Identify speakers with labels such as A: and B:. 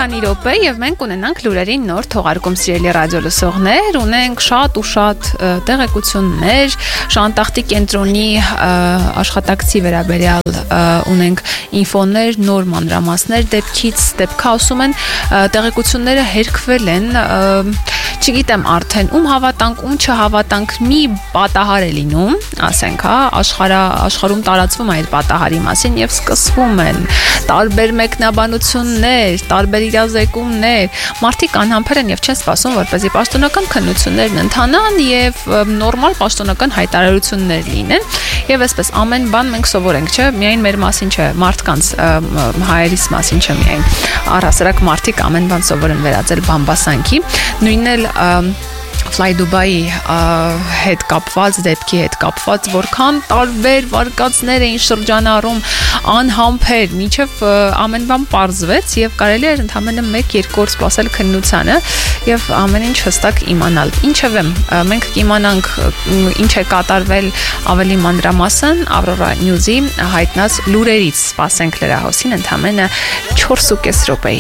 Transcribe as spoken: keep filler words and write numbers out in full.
A: քանի րոպե եւ մենք ունենանք լուրերին նոր թողարկում սիրելի ռադիոլսողներ, ունենք շատ ու շատ տեղեկություններ, Շանտախտի կենտրոնի աշխատակցի վերաբերյալ ունենք ինֆոներ, նոր մանրամասներ դեպքից, դեպքը ասում են տեղեկությունները հերքվել են, չգիտեմ արդեն ում հավատանք, ում չհավատանք, մի պատահար է լինում, ասենք, հա, աշխարհ աշխարհում տարածվում այդ պատահարի մասին եւ սկսվում են տարբեր մեկնաբանություններ, տարբեր իրազեկումներ, մարդիկ անհամբեր են եւ չեն սպասում, որպեսզի պաշտոնական քննություններն ընթանան եւ նորմալ պաշտոնական հայտարարություններ լինեն եւ այսպես ամեն բան մենք սովորենք, չէ, միայն մեր մասին չէ, մարդկանց հայերիս մասին չէ միայն, առհասարակ մարդիկ ամեն բան սովոր են վերածել բամբասանքի, նույնն էլ Fly Dubai հետ կապված, դեպքի հետ կապված, որքան տարբեր վարկածներ էին շրջանառում անհամբեր, մինչև ամեն բան պարզվեց եւ կարելի էր ընդամենը մեկ-երկու օր սպասել քննությանը եւ ամեն ինչ հստակ իմանալ։ Ինչևէ, մենք կիմանանք ինչ է կատարվել ավելի մանրամասն Aurora News-ի հայտնած լուրերից, սպասենք լրահոսին ընդամենը չորս ու կես րոպեի։